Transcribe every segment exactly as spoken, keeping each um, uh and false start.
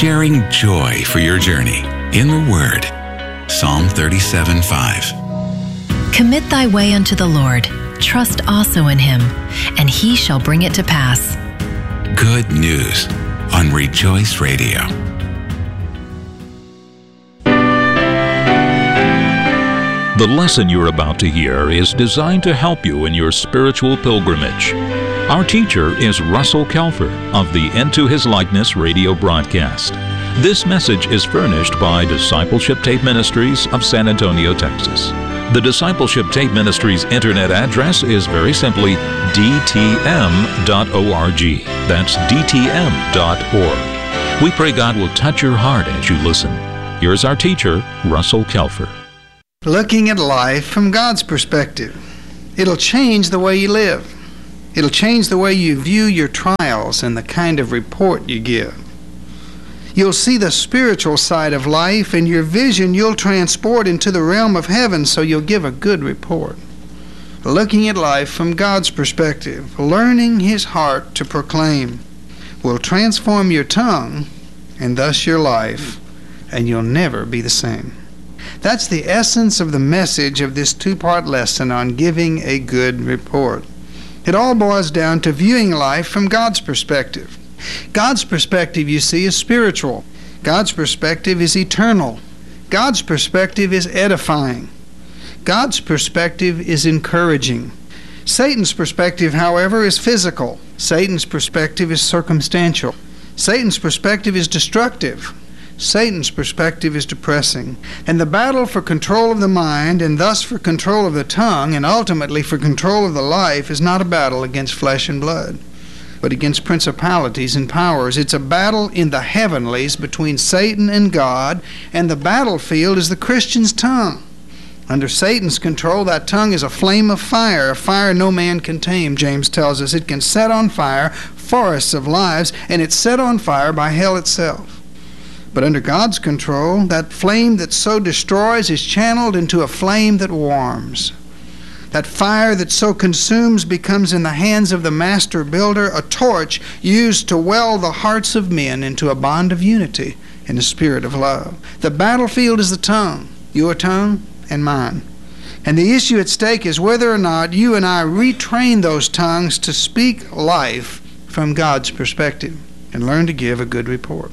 sharing joy for your journey in the Word. Psalm thirty-seven five. Commit thy way unto the Lord. Trust also in him, and he shall bring it to pass. Good news on Rejoice Radio. The lesson you're about to hear is designed to help you in your spiritual pilgrimage. Our teacher is Russell Kelfer of the Into His Likeness radio broadcast. This message is furnished by Discipleship Tape Ministries of San Antonio, Texas. The Discipleship Tape Ministries internet address is very simply d t m dot org. That's d t m dot org. We pray God will touch your heart as you listen. Here's our teacher, Russell Kelfer. Looking at life from God's perspective. It'll change the way you live. It'll change the way you view your trials and the kind of report you give. You'll see the spiritual side of life, and your vision you'll transport into the realm of heaven, so you'll give a good report. Looking at life from God's perspective, learning His heart to proclaim, will transform your tongue and thus your life, and you'll never be the same. That's the essence of the message of this two-part lesson on giving a good report. It all boils down to viewing life from God's perspective. God's perspective, you see, is spiritual. God's perspective is eternal. God's perspective is edifying. God's perspective is encouraging. Satan's perspective, however, is physical. Satan's perspective is circumstantial. Satan's perspective is destructive. Satan's perspective is depressing. And the battle for control of the mind, and thus for control of the tongue, and ultimately for control of the life, is not a battle against flesh and blood, but against principalities and powers. It's a battle in the heavenlies between Satan and God, and the battlefield is the Christian's tongue. Under Satan's control, that tongue is a flame of fire, a fire no man can tame, James tells us. It can set on fire forests of lives, and it's set on fire by hell itself. But under God's control, that flame that so destroys is channeled into a flame that warms. That fire that so consumes becomes in the hands of the master builder a torch used to weld the hearts of men into a bond of unity in the spirit of love. The battlefield is the tongue, your tongue and mine. And the issue at stake is whether or not you and I retrain those tongues to speak life from God's perspective and learn to give a good report.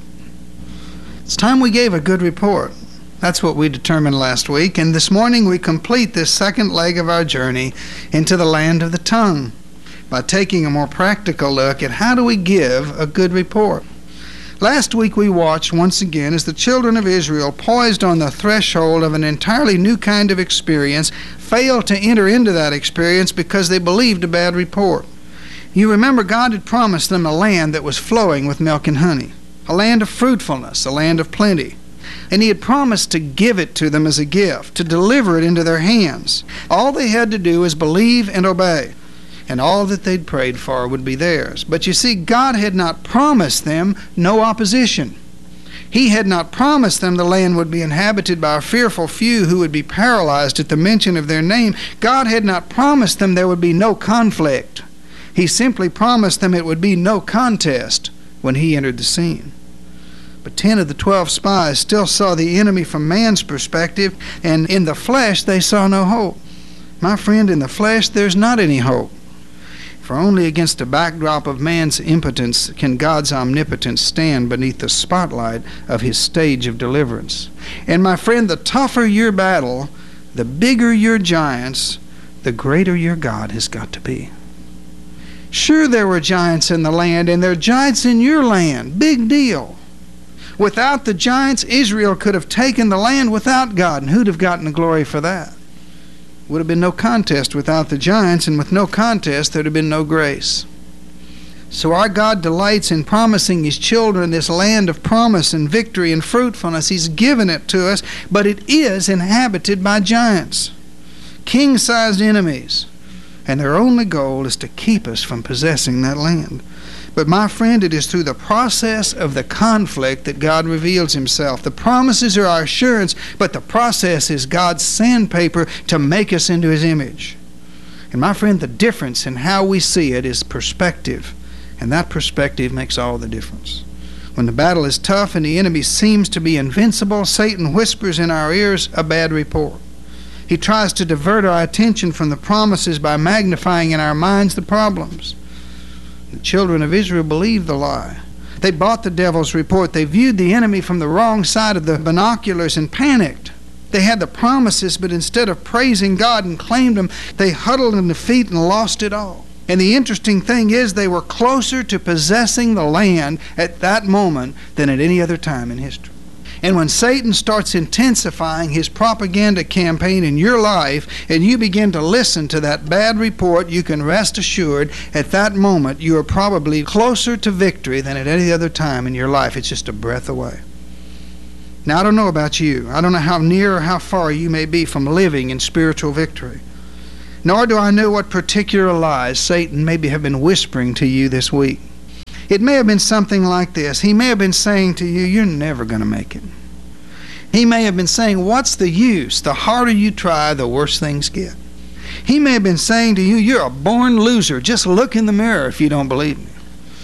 It's time we gave a good report. That's what we determined last week, and this morning we complete this second leg of our journey into the land of the tongue by taking a more practical look at how do we give a good report. Last week we watched once again as the children of Israel, poised on the threshold of an entirely new kind of experience, failed to enter into that experience because they believed a bad report. You remember God had promised them a land that was flowing with milk and honey, a land of fruitfulness, a land of plenty. And He had promised to give it to them as a gift, to deliver it into their hands. All they had to do is believe and obey, and all that they'd prayed for would be theirs. But you see, God had not promised them no opposition. He had not promised them the land would be inhabited by a fearful few who would be paralyzed at the mention of their name. God had not promised them there would be no conflict. He simply promised them it would be no contest when He entered the scene. But ten of the twelve spies still saw the enemy from man's perspective, and in the flesh they saw no hope. My friend, in the flesh there's not any hope. For only against a backdrop of man's impotence can God's omnipotence stand beneath the spotlight of His stage of deliverance. And my friend, the tougher your battle, the bigger your giants, the greater your God has got to be. Sure, there were giants in the land, and there are giants in your land. Big deal. Without the giants, Israel could have taken the land without God, and who'd have gotten the glory for that? Would have been no contest without the giants, and with no contest there'd have been no grace. So our God delights in promising His children this land of promise and victory and fruitfulness. He's given it to us, but it is inhabited by giants, king-sized enemies, and their only goal is to keep us from possessing that land. But my friend, it is through the process of the conflict that God reveals Himself. The promises are our assurance, but the process is God's sandpaper to make us into His image. And my friend, the difference in how we see it is perspective, and that perspective makes all the difference. When the battle is tough and the enemy seems to be invincible, Satan whispers in our ears a bad report. He tries to divert our attention from the promises by magnifying in our minds the problems. The children of Israel believed the lie. They bought the devil's report. They viewed the enemy from the wrong side of the binoculars and panicked. They had the promises, but instead of praising God and claimed them, they huddled in defeat and lost it all. And the interesting thing is they were closer to possessing the land at that moment than at any other time in history. And when Satan starts intensifying his propaganda campaign in your life and you begin to listen to that bad report, you can rest assured at that moment you are probably closer to victory than at any other time in your life. It's just a breath away. Now, I don't know about you. I don't know how near or how far you may be from living in spiritual victory. Nor do I know what particular lies Satan maybe have been whispering to you this week. It may have been something like this. He may have been saying to you, you're never going to make it. He may have been saying, what's the use? The harder you try, the worse things get. He may have been saying to you, you're a born loser. Just look in the mirror if you don't believe me.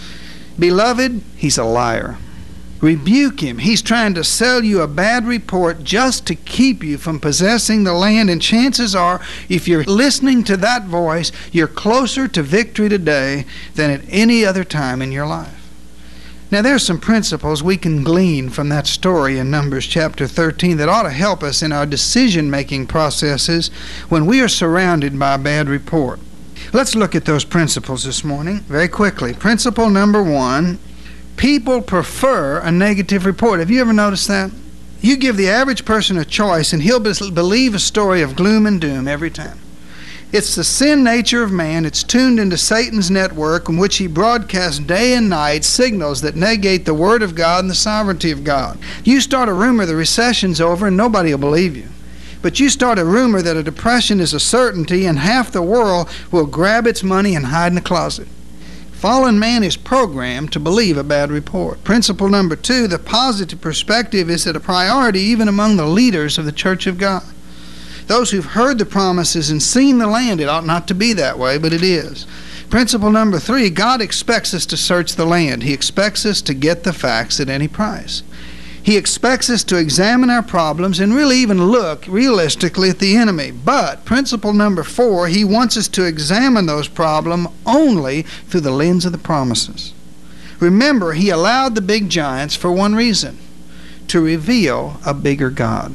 Beloved, he's a liar. Rebuke him. He's trying to sell you a bad report just to keep you from possessing the land. And chances are, if you're listening to that voice, you're closer to victory today than at any other time in your life. Now, there's some principles we can glean from that story in Numbers chapter thirteen that ought to help us in our decision-making processes when we are surrounded by a bad report. Let's look at those principles this morning very quickly. Principle number one, people prefer a negative report. Have you ever noticed that? You give the average person a choice and he'll believe a story of gloom and doom every time. It's the sin nature of man. It's tuned into Satan's network in which he broadcasts day and night signals that negate the Word of God and the sovereignty of God. You start a rumor the recession's over and nobody will believe you. But you start a rumor that a depression is a certainty and half the world will grab its money and hide in a closet. Fallen man is programmed to believe a bad report. Principle number two, the positive perspective is at a priority even among the leaders of the Church of God. Those who've heard the promises and seen the land, it ought not to be that way, but it is. Principle number three, God expects us to search the land. He expects us to get the facts at any price. He expects us to examine our problems and really even look realistically at the enemy. But principle number four, he wants us to examine those problems only through the lens of the promises. Remember, he allowed the big giants for one reason, to reveal a bigger God.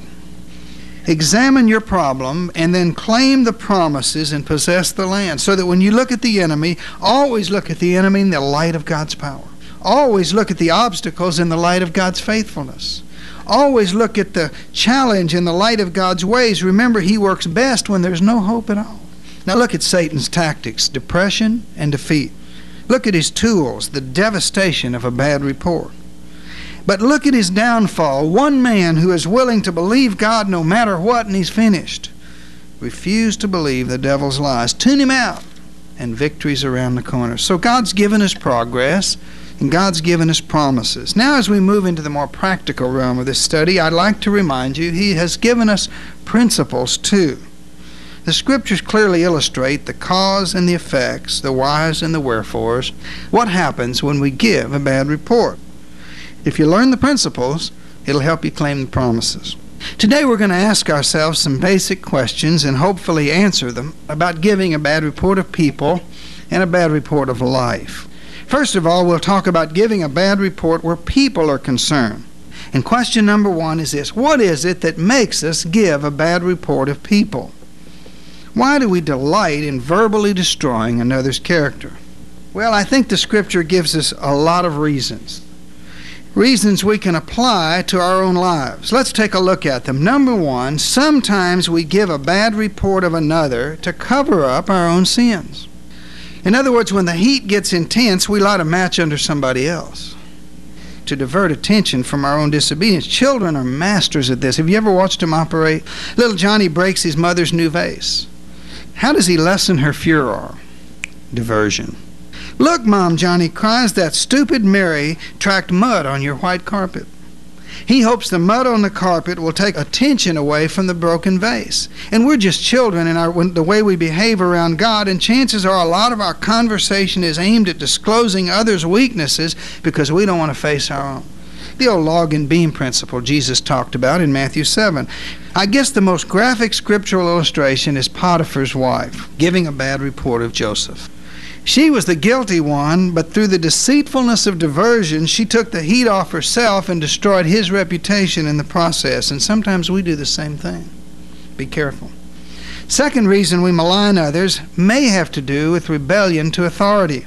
Examine your problem and then claim the promises and possess the land, so that when you look at the enemy, always look at the enemy in the light of God's power. Always look at the obstacles in the light of God's faithfulness. Always look at the challenge in the light of God's ways. Remember, he works best when there's no hope at all. Now look at Satan's tactics, depression and defeat. Look at his tools, the devastation of a bad report. But look at his downfall. One man who is willing to believe God no matter what, and he's finished. Refuse to believe the devil's lies. Tune him out, and victory's around the corner. So God's given us progress, and God's given us promises. Now, as we move into the more practical realm of this study, I'd like to remind you he has given us principles too. The Scriptures clearly illustrate the cause and the effects, the whys and the wherefores, what happens when we give a bad report. If you learn the principles, it'll help you claim the promises. Today we're going to ask ourselves some basic questions and hopefully answer them about giving a bad report of people and a bad report of life. First of all, we'll talk about giving a bad report where people are concerned. And question number one is this: what is it that makes us give a bad report of people? Why do we delight in verbally destroying another's character? Well, I think the Scripture gives us a lot of reasons. Reasons we can apply to our own lives. Let's take a look at them. Number one, sometimes we give a bad report of another to cover up our own sins. In other words, when the heat gets intense, we light a match under somebody else to divert attention from our own disobedience. Children are masters at this. Have you ever watched them operate? Little Johnny breaks his mother's new vase. How does he lessen her furor? Diversion. Look, Mom, Johnny cries, that stupid Mary tracked mud on your white carpet. He hopes the mud on the carpet will take attention away from the broken vase. And we're just children in our, the way we behave around God, and chances are a lot of our conversation is aimed at disclosing others' weaknesses because we don't want to face our own. The old log and beam principle Jesus talked about in Matthew seven. I guess the most graphic scriptural illustration is Potiphar's wife giving a bad report of Joseph. She was the guilty one, but through the deceitfulness of diversion, she took the heat off herself and destroyed his reputation in the process. And sometimes we do the same thing. Be careful. Second reason we malign others may have to do with rebellion to authority.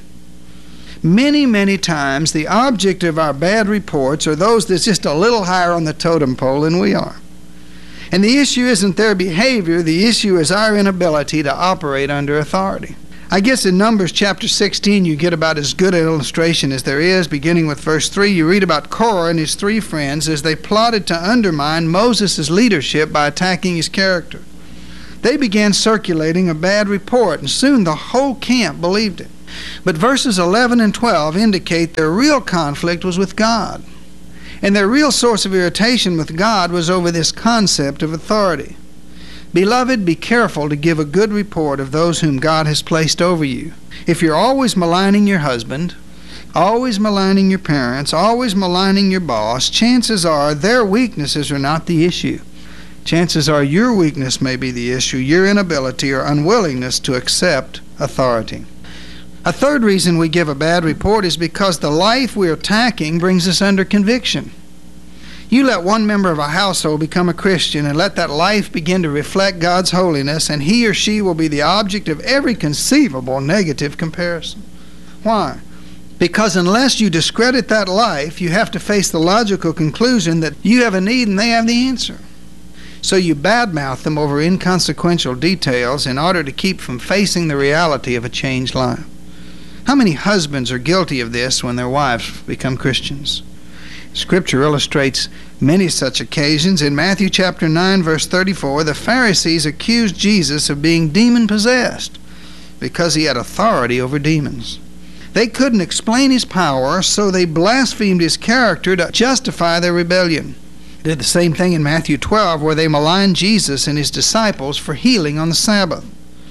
Many, many times the object of our bad reports are those that's just a little higher on the totem pole than we are. And the issue isn't their behavior, the issue is our inability to operate under authority. I guess in Numbers chapter sixteen you get about as good an illustration as there is. Beginning with verse three, you read about Korah and his three friends as they plotted to undermine Moses' leadership by attacking his character. They began circulating a bad report, and soon the whole camp believed it. But verses eleven and twelve indicate their real conflict was with God. And their real source of irritation with God was over this concept of authority. Beloved, be careful to give a good report of those whom God has placed over you. If you're always maligning your husband, always maligning your parents, always maligning your boss, chances are their weaknesses are not the issue. Chances are your weakness may be the issue, your inability or unwillingness to accept authority. A third reason we give a bad report is because the life we're attacking brings us under conviction. You let one member of a household become a Christian and let that life begin to reflect God's holiness, and he or she will be the object of every conceivable negative comparison. Why? Because unless you discredit that life, you have to face the logical conclusion that you have a need and they have the answer. So you badmouth them over inconsequential details in order to keep from facing the reality of a changed life. How many husbands are guilty of this when their wives become Christians? Scripture illustrates many such occasions. In Matthew chapter nine, verse thirty-four, the Pharisees accused Jesus of being demon-possessed because he had authority over demons. They couldn't explain his power, so they blasphemed his character to justify their rebellion. They did the same thing in Matthew twelve, where they maligned Jesus and his disciples for healing on the Sabbath.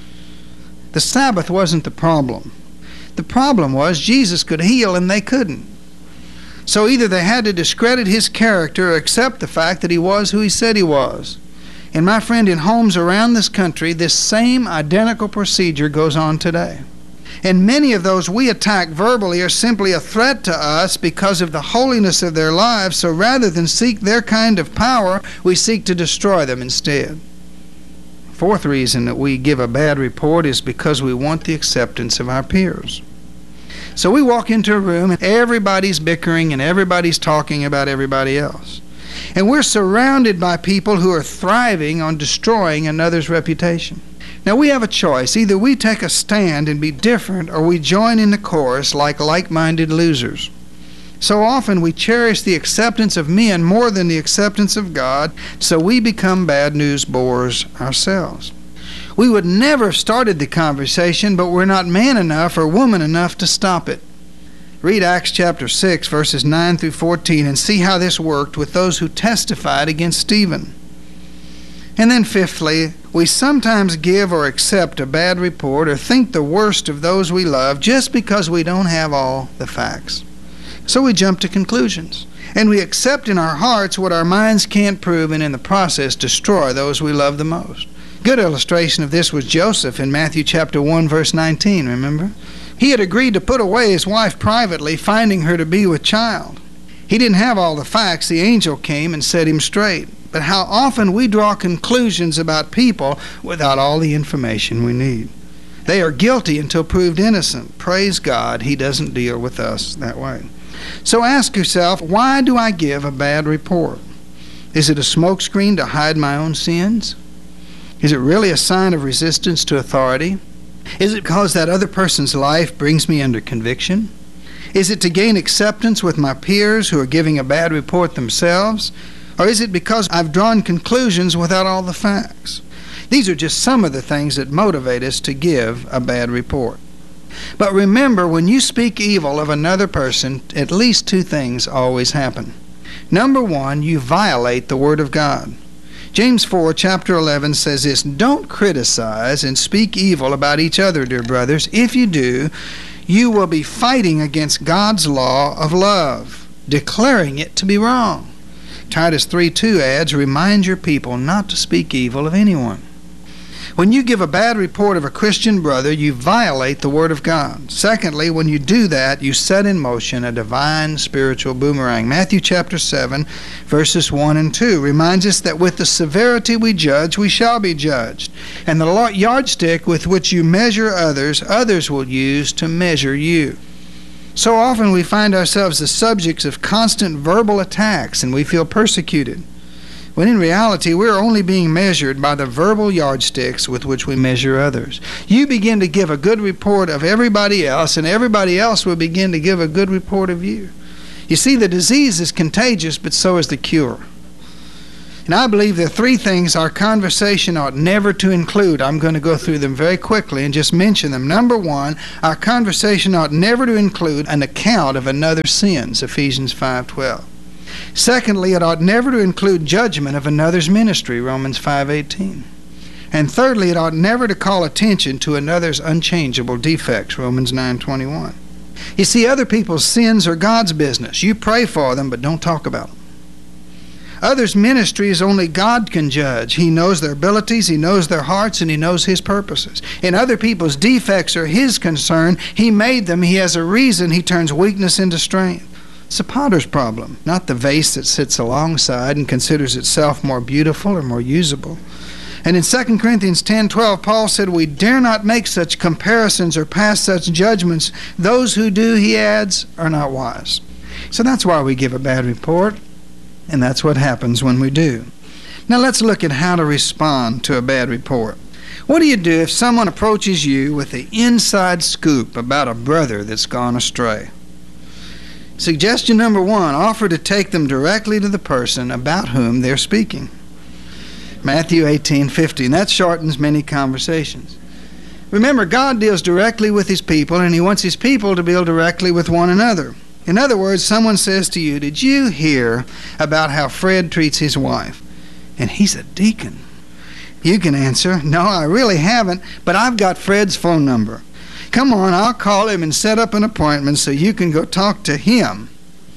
The Sabbath wasn't the problem. The problem was Jesus could heal and they couldn't. So either they had to discredit his character or accept the fact that he was who he said he was. And my friend, in homes around this country, this same identical procedure goes on today. And many of those we attack verbally are simply a threat to us because of the holiness of their lives, so rather than seek their kind of power, we seek to destroy them instead. Fourth reason that we give a bad report is because we want the acceptance of our peers. So we walk into a room and everybody's bickering and everybody's talking about everybody else. And we're surrounded by people who are thriving on destroying another's reputation. Now we have a choice. Either we take a stand and be different, or we join in the chorus like like-minded losers. So often we cherish the acceptance of men more than the acceptance of God, so we become bad news bores ourselves. We would never have started the conversation, but we're not man enough or woman enough to stop it. Read Acts chapter six, verses nine through fourteen, and see how this worked with those who testified against Stephen. And then fifthly, we sometimes give or accept a bad report or think the worst of those we love just because we don't have all the facts. So we jump to conclusions, and we accept in our hearts what our minds can't prove, and in the process destroy those we love the most. Good illustration of this was Joseph in Matthew chapter one, verse nineteen, remember? He had agreed to put away his wife privately, finding her to be with child. He didn't have all the facts. The angel came and set him straight. But how often we draw conclusions about people without all the information we need. They are guilty until proved innocent. Praise God, he doesn't deal with us that way. So ask yourself, why do I give a bad report? Is it a smokescreen to hide my own sins? Is it really a sign of resistance to authority? Is it because that other person's life brings me under conviction? Is it to gain acceptance with my peers who are giving a bad report themselves? Or is it because I've drawn conclusions without all the facts? These are just some of the things that motivate us to give a bad report. But remember, when you speak evil of another person, at least two things always happen. Number one, you violate the Word of God. James four, chapter eleven says this, "Don't criticize and speak evil about each other, dear brothers. If you do, you will be fighting against God's law of love, declaring it to be wrong." Titus three two adds, "Remind your people not to speak evil of anyone." When you give a bad report of a Christian brother, you violate the Word of God. Secondly, when you do that, you set in motion a divine spiritual boomerang. Matthew chapter seven, verses one and two reminds us that with the severity we judge, we shall be judged. And the yardstick with which you measure others, others will use to measure you. So often we find ourselves the subjects of constant verbal attacks and we feel persecuted, when in reality we're only being measured by the verbal yardsticks with which we measure others. You begin to give a good report of everybody else, and everybody else will begin to give a good report of you. You see, the disease is contagious, but so is the cure. And I believe there are three things our conversation ought never to include. I'm going to go through them very quickly and just mention them. Number one, our conversation ought never to include an account of another's sins, Ephesians five twelve. Secondly, it ought never to include judgment of another's ministry, Romans five eighteen. And thirdly, it ought never to call attention to another's unchangeable defects, Romans nine twenty-one. You see, other people's sins are God's business. You pray for them, but don't talk about them. Others' ministries only God can judge. He knows their abilities, He knows their hearts, and He knows His purposes. And other people's defects are His concern. He made them. He has a reason He turns weakness into strength. It's the potter's problem, not the vase that sits alongside and considers itself more beautiful or more usable. And in Second Corinthians ten twelve, Paul said, "We dare not make such comparisons or pass such judgments. Those who do," he adds, "are not wise." So that's why we give a bad report, and that's what happens when we do. Now let's look at how to respond to a bad report. What do you do if someone approaches you with the inside scoop about a brother that's gone astray? Suggestion number one, offer to take them directly to the person about whom they're speaking. Matthew eighteen fifty, and that shortens many conversations. Remember, God deals directly with His people, and He wants His people to deal directly with one another. In other words, someone says to you, "Did you hear about how Fred treats his wife? And he's a deacon." You can answer, "No, I really haven't, but I've got Fred's phone number. Come on, I'll call him and set up an appointment so you can go talk to him."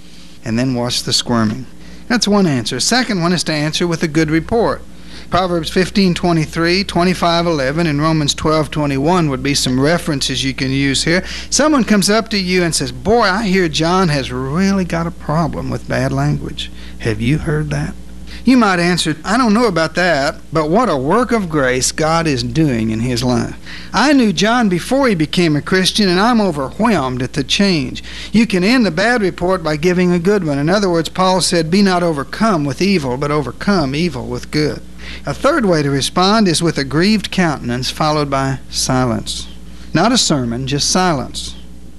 And then watch the squirming. That's one answer. Second one is to answer with a good report. Proverbs fifteen twenty-three, twenty-five eleven, and Romans twelve twenty-one would be some references you can use here. Someone comes up to you and says, "Boy, I hear John has really got a problem with bad language. Have you heard that?" You might answer, "I don't know about that, but what a work of grace God is doing in his life. I knew John before he became a Christian, and I'm overwhelmed at the change." You can end the bad report by giving a good one. In other words, Paul said, "Be not overcome with evil, but overcome evil with good." A third way to respond is with a grieved countenance followed by silence. Not a sermon, just silence.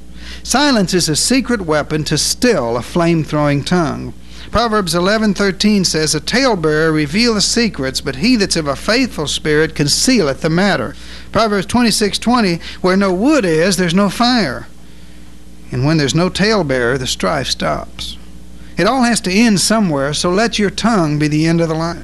Silence is a secret weapon to still a flame-throwing tongue. Proverbs eleven thirteen says, "A talebearer revealeth secrets, but he that's of a faithful spirit concealeth the matter." Proverbs twenty-six twenty, "Where no wood is, there's no fire. And when there's no talebearer, the strife stops." It all has to end somewhere, so let your tongue be the end of the line.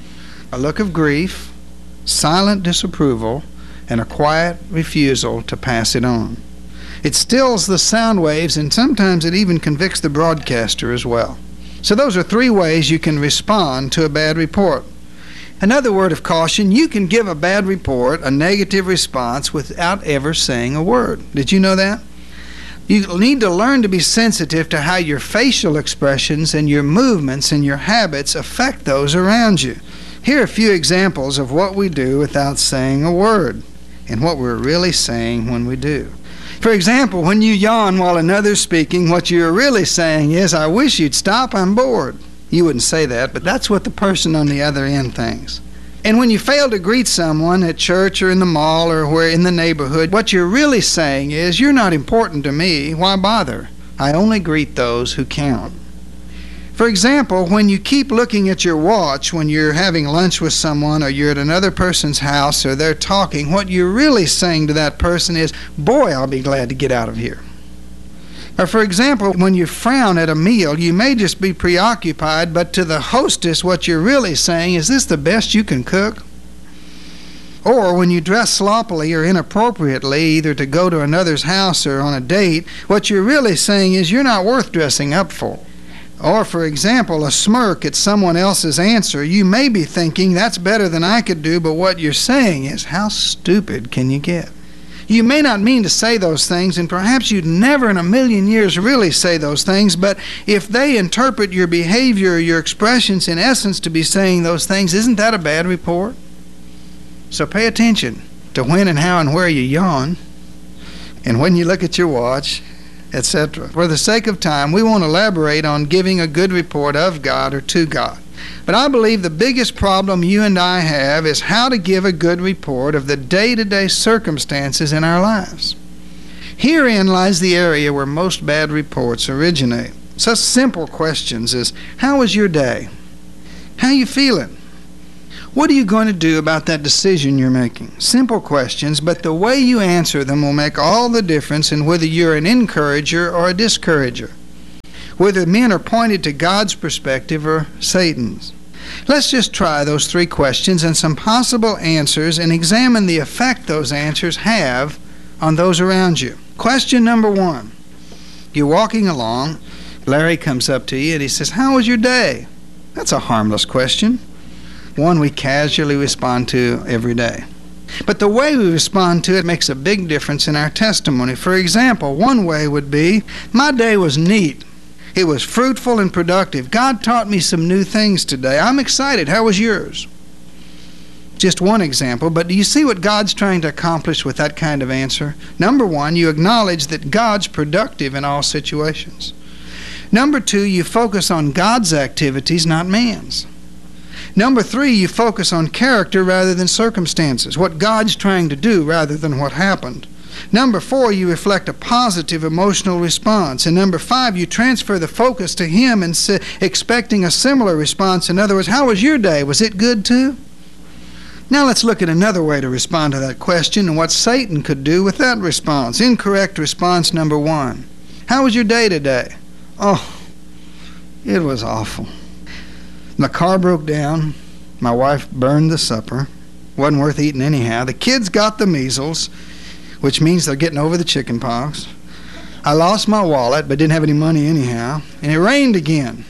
A look of grief, silent disapproval, and a quiet refusal to pass it on. It stills the sound waves, and sometimes it even convicts the broadcaster as well. So those are three ways you can respond to a bad report. Another word of caution, you can give a bad report, a negative response, without ever saying a word. Did you know that? You need to learn to be sensitive to how your facial expressions and your movements and your habits affect those around you. Here are a few examples of what we do without saying a word, and what we're really saying when we do. For example, when you yawn while another's speaking, what you're really saying is, "I wish you'd stop, I'm bored." You wouldn't say that, but that's what the person on the other end thinks. And when you fail to greet someone at church or in the mall or where in the neighborhood, what you're really saying is, "You're not important to me, why bother? I only greet those who count." For example, when you keep looking at your watch when you're having lunch with someone or you're at another person's house or they're talking, what you're really saying to that person is, "Boy, I'll be glad to get out of here." Or for example, when you frown at a meal, you may just be preoccupied, but to the hostess what you're really saying, is this the best you can cook? Or when you dress sloppily or inappropriately, either to go to another's house or on a date, what you're really saying is you're not worth dressing up for. Or, for example, a smirk at someone else's answer, you may be thinking, that's better than I could do, but what you're saying is, how stupid can you get? You may not mean to say those things, and perhaps you'd never in a million years really say those things, but if they interpret your behavior or your expressions in essence to be saying those things, isn't that a bad report? So pay attention to when and how and where you yawn, and when you look at your watch, et cetera. For the sake of time, we won't elaborate on giving a good report of God or to God. But I believe the biggest problem you and I have is how to give a good report of the day-to-day circumstances in our lives. Herein lies the area where most bad reports originate. Such simple questions as, how was your day? How are you feeling? What are you going to do about that decision you're making? Simple questions, but the way you answer them will make all the difference in whether you're an encourager or a discourager, whether men are pointed to God's perspective or Satan's. Let's just try those three questions and some possible answers and examine the effect those answers have on those around you. Question number one. You're walking along. Larry comes up to you and he says, how was your day? That's a harmless question, one we casually respond to every day. But the way we respond to it makes a big difference in our testimony. For example, one way would be, my day was neat. It was fruitful and productive. God taught me some new things today. I'm excited. How was yours? Just one example, but do you see what God's trying to accomplish with that kind of answer? Number one, you acknowledge that God's productive in all situations. Number two, you focus on God's activities, not man's. Number three, you focus on character rather than circumstances, what God's trying to do rather than what happened. Number four, you reflect a positive emotional response. And number five, you transfer the focus to Him and say, expecting a similar response. In other words, how was your day? Was it good too? Now let's look at another way to respond to that question and what Satan could do with that response. Incorrect response number one. How was your day today? Oh, it was awful. My car broke down. My wife burned the supper. Wasn't worth eating anyhow. The kids got the measles, which means they're getting over the chicken pox. I lost my wallet, but didn't have any money anyhow. And it rained again.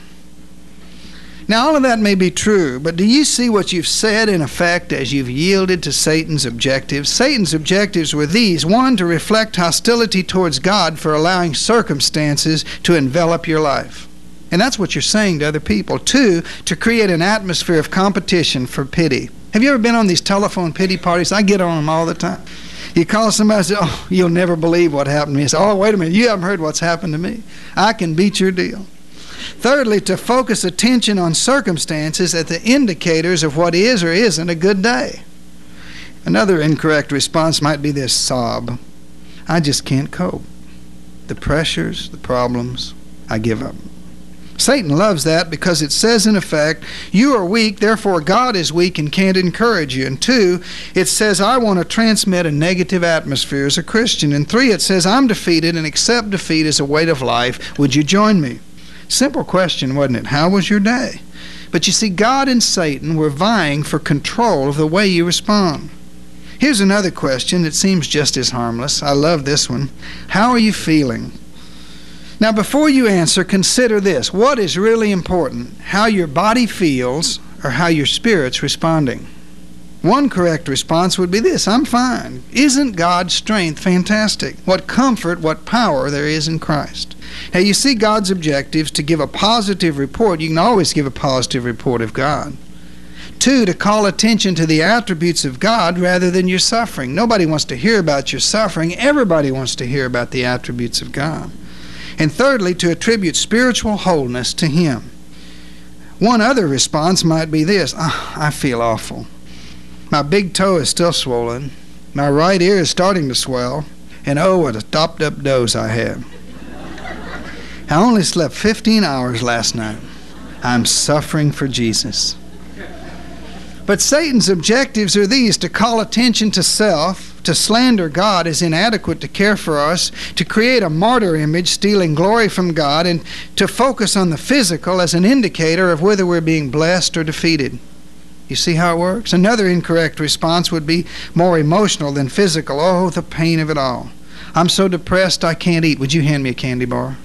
Now, all of that may be true, but do you see what you've said in effect as you've yielded to Satan's objectives? Satan's objectives were these. One, to reflect hostility towards God for allowing circumstances to envelop your life. And that's what you're saying to other people. Two, to create an atmosphere of competition for pity. Have you ever been on these telephone pity parties? I get on them all the time. You call somebody and say, oh, you'll never believe what happened to me. You say, oh, wait a minute, you haven't heard what's happened to me. I can beat your deal. Thirdly, to focus attention on circumstances as the indicators of what is or isn't a good day. Another incorrect response might be this: sob. I just can't cope. The pressures, the problems, I give up. Satan loves that because it says, in effect, you are weak, therefore God is weak and can't encourage you. And two, it says, I want to transmit a negative atmosphere as a Christian. And three, it says, I'm defeated and accept defeat as a weight of life. Would you join me? Simple question, wasn't it? How was your day? But you see, God and Satan were vying for control of the way you respond. Here's another question that seems just as harmless. I love this one. How are you feeling? Now, before you answer, consider this. What is really important? How your body feels or how your spirit's responding? One correct response would be this: I'm fine. Isn't God's strength fantastic? What comfort, what power there is in Christ. Now, you see, God's objectives to give a positive report. You can always give a positive report of God. Two, to call attention to the attributes of God rather than your suffering. Nobody wants to hear about your suffering. Everybody wants to hear about the attributes of God. And thirdly, to attribute spiritual wholeness to Him. One other response might be this: oh, I feel awful. My big toe is still swollen. My right ear is starting to swell. And oh, what a topped up dose I have. I only slept fifteen hours last night. I'm suffering for Jesus. But Satan's objectives are these: to call attention to self, To slander God is inadequate to care for us, to create a martyr image stealing glory from God, and to focus on the physical as an indicator of whether we're being blessed or defeated. You see how it works? Another incorrect response would be more emotional than physical. Oh, the pain of it all. I'm so depressed I can't eat. Would you hand me a candy bar?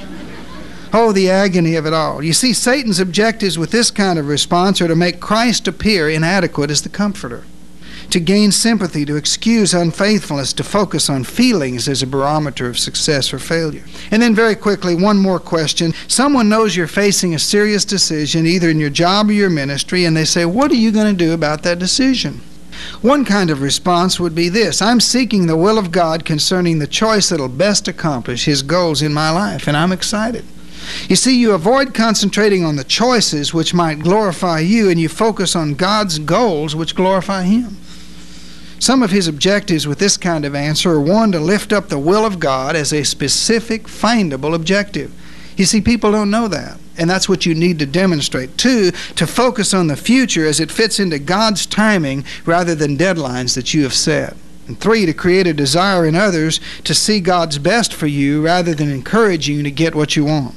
Oh, the agony of it all. You see, Satan's objectives with this kind of response are to make Christ appear inadequate as the comforter, to gain sympathy, to excuse unfaithfulness, to focus on feelings as a barometer of success or failure. And then very quickly, one more question. Someone knows you're facing a serious decision, either in your job or your ministry, and they say, what are you going to do about that decision? One kind of response would be this: I'm seeking the will of God concerning the choice that'll best accomplish His goals in my life, and I'm excited. You see, you avoid concentrating on the choices which might glorify you, and you focus on God's goals which glorify Him. Some of His objectives with this kind of answer are, one, to lift up the will of God as a specific, findable objective. You see, people don't know that, and that's what you need to demonstrate. Two, to focus on the future as it fits into God's timing rather than deadlines that you have set. And three, to create a desire in others to see God's best for you rather than encouraging you to get what you want.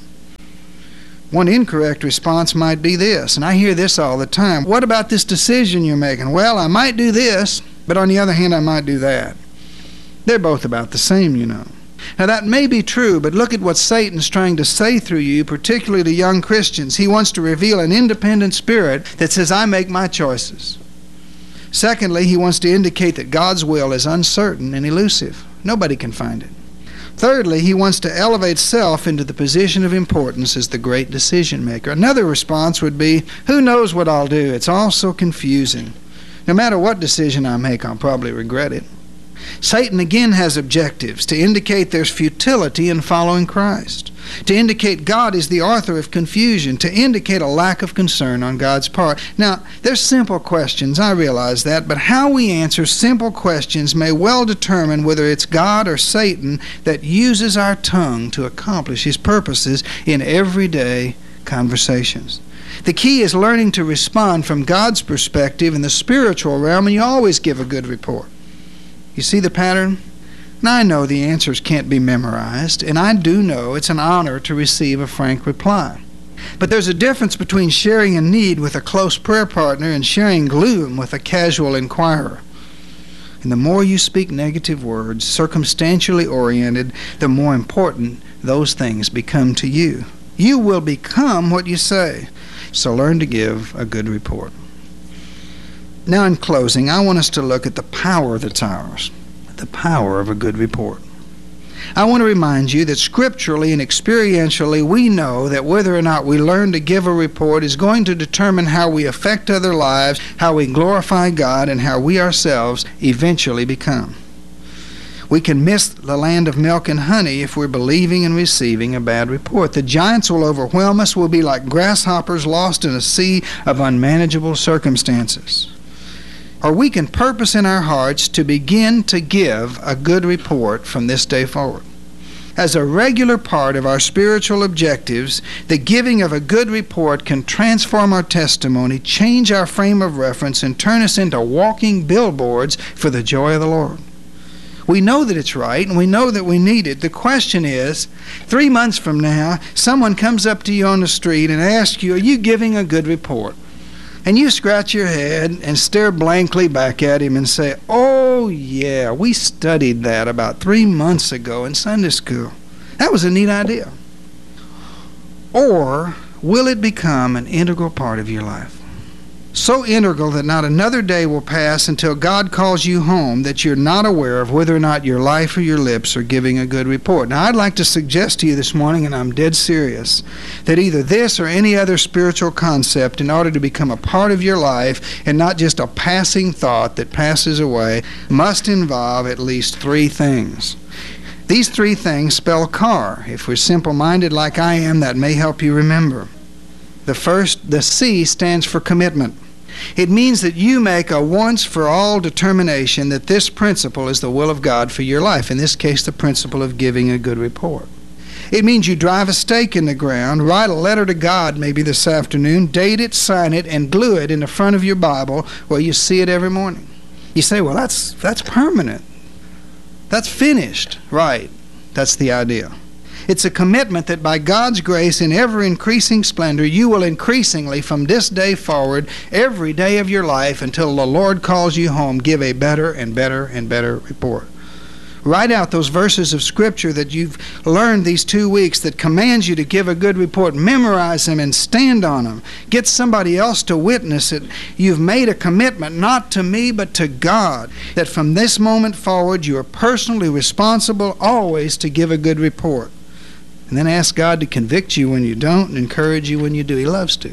One incorrect response might be this, and I hear this all the time: what about this decision you're making? Well, I might do this, but on the other hand, I might do that. They're both about the same, you know. Now, that may be true, but look at what Satan's trying to say through you, particularly to young Christians. He wants to reveal an independent spirit that says, I make my choices. Secondly, he wants to indicate that God's will is uncertain and elusive. Nobody can find it. Thirdly, he wants to elevate self into the position of importance as the great decision maker. Another response would be, who knows what I'll do? It's all so confusing. No matter what decision I make, I'll probably regret it. Satan again has objectives: to indicate there's futility in following Christ, to indicate God is the author of confusion, to indicate a lack of concern on God's part. Now, they're simple questions, I realize that, but how we answer simple questions may well determine whether it's God or Satan that uses our tongue to accomplish his purposes in everyday conversations. The key is learning to respond from God's perspective in the spiritual realm, and you always give a good report. You see the pattern? Now, I know the answers can't be memorized, and I do know it's an honor to receive a frank reply. But there's a difference between sharing a need with a close prayer partner and sharing gloom with a casual inquirer. And the more you speak negative words, circumstantially oriented, the more important those things become to you. You will become what you say. So learn to give a good report. Now, in closing, I want us to look at the power that's ours, the power of a good report. I want to remind you that scripturally and experientially we know that whether or not we learn to give a report is going to determine how we affect other lives, how we glorify God, and how we ourselves eventually become. We can miss the land of milk and honey if we're believing and receiving a bad report. The giants will overwhelm us. We'll be like grasshoppers lost in a sea of unmanageable circumstances. Or we can purpose in our hearts to begin to give a good report from this day forward. As a regular part of our spiritual objectives, the giving of a good report can transform our testimony, change our frame of reference, and turn us into walking billboards for the joy of the Lord. We know that it's right, and we know that we need it. The question is, three months from now, someone comes up to you on the street and asks you, are you giving a good report? And you scratch your head and stare blankly back at him and say, oh yeah, we studied that about three months ago in Sunday school. That was a neat idea. Or will it become an integral part of your life? So integral that not another day will pass until God calls you home that you're not aware of whether or not your life or your lips are giving a good report. Now, I'd like to suggest to you this morning, and I'm dead serious, that either this or any other spiritual concept, in order to become a part of your life and not just a passing thought that passes away, must involve at least three things. These three things spell car. If we're simple-minded like I am, that may help you remember. The first, the C, stands for commitment. It means that you make a once-for-all determination that this principle is the will of God for your life, in this case, the principle of giving a good report. It means you drive a stake in the ground, write a letter to God maybe this afternoon, date it, sign it, and glue it in the front of your Bible where you see it every morning. You say, well, that's, that's permanent. That's finished. Right. That's the idea. It's a commitment that by God's grace in ever-increasing splendor, you will increasingly, from this day forward, every day of your life until the Lord calls you home, give a better and better and better report. Write out those verses of Scripture that you've learned these two weeks that commands you to give a good report. Memorize them and stand on them. Get somebody else to witness it. You've made a commitment, not to me, but to God, that from this moment forward, you are personally responsible always to give a good report. And then ask God to convict you when you don't and encourage you when you do. He loves to.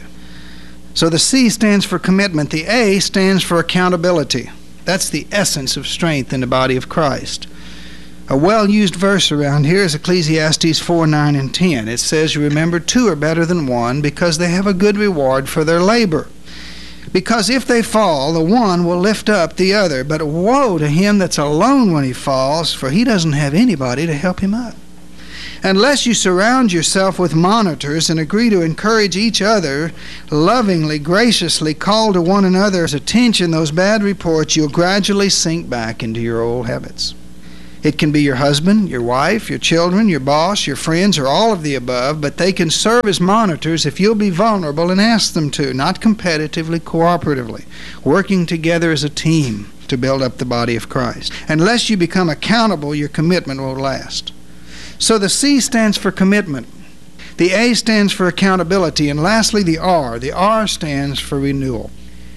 So the C stands for commitment. The A stands for accountability. That's the essence of strength in the body of Christ. A well-used verse around here is Ecclesiastes four, nine, and ten. It says, remember, two are better than one because they have a good reward for their labor. Because if they fall, the one will lift up the other. But woe to him that's alone when he falls, for he doesn't have anybody to help him up. Unless you surround yourself with monitors and agree to encourage each other, lovingly, graciously call to one another's attention those bad reports, you'll gradually sink back into your old habits. It can be your husband, your wife, your children, your boss, your friends, or all of the above, but they can serve as monitors if you'll be vulnerable and ask them to, not competitively, cooperatively, working together as a team to build up the body of Christ. Unless you become accountable, your commitment won't last. So the C stands for commitment. The A stands for accountability. And lastly, the R. The R stands for renewal.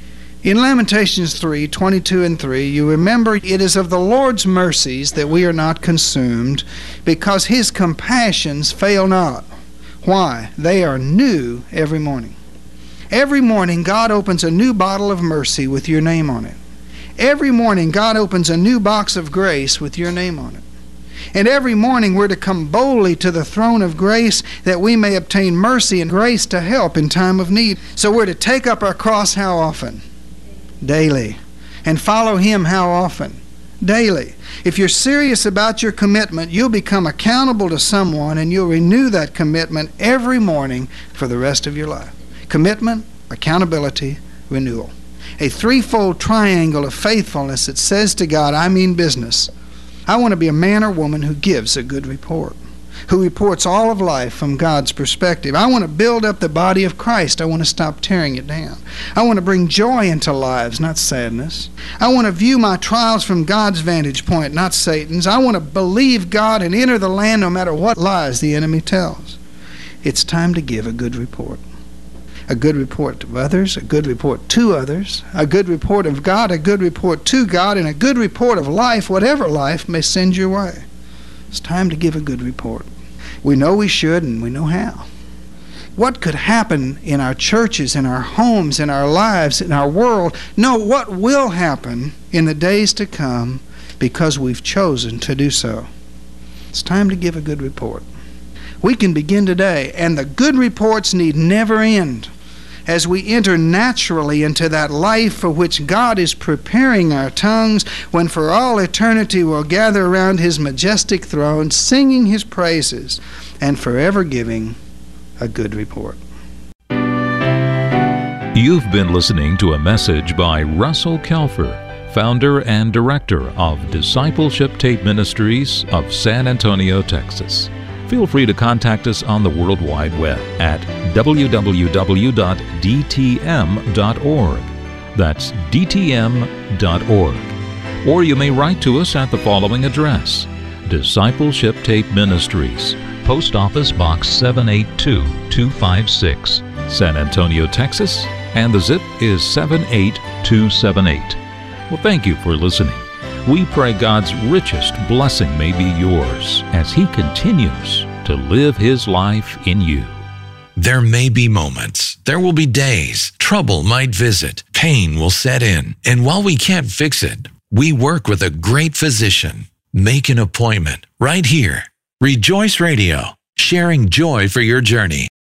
In Lamentations three, twenty-two and three, you remember it is of the Lord's mercies that we are not consumed, because his compassions fail not. Why? They are new every morning. Every morning God opens a new bottle of mercy with your name on it. Every morning God opens a new box of grace with your name on it. And every morning we're to come boldly to the throne of grace that we may obtain mercy and grace to help in time of need. So we're to take up our cross how often? Daily. And follow him how often? Daily. If you're serious about your commitment, you'll become accountable to someone and you'll renew that commitment every morning for the rest of your life. Commitment, accountability, renewal. A threefold triangle of faithfulness that says to God, I mean business. I want to be a man or woman who gives a good report, who reports all of life from God's perspective. I want to build up the body of Christ. I want to stop tearing it down. I want to bring joy into lives, not sadness. I want to view my trials from God's vantage point, not Satan's. I want to believe God and enter the land no matter what lies the enemy tells. It's time to give a good report. A good report to others, a good report to others, a good report of God, a good report to God, and a good report of life, whatever life may send your way. It's time to give a good report. We know we should, and we know how. What could happen in our churches, in our homes, in our lives, in our world? No, what will happen in the days to come because we've chosen to do so. It's time to give a good report. We can begin today, and the good reports need never end as we enter naturally into that life for which God is preparing our tongues, when for all eternity we'll gather around his majestic throne, singing his praises and forever giving a good report. You've been listening to a message by Russell Kelfer, founder and director of Discipleship Tape Ministries of San Antonio, Texas. Feel free to contact us on the World Wide Web at w w w dot d t m dot org. That's d t m dot org. Or you may write to us at the following address: Discipleship Tape Ministries, Post Office Box seven eight two two five six, San Antonio, Texas, and the zip is seven eight two seven eight. Well, thank you for listening. We pray God's richest blessing may be yours as he continues to live his life in you. There may be moments, there will be days, trouble might visit, pain will set in, and while we can't fix it, we work with a great physician. Make an appointment right here. Rejoice Radio, sharing joy for your journey.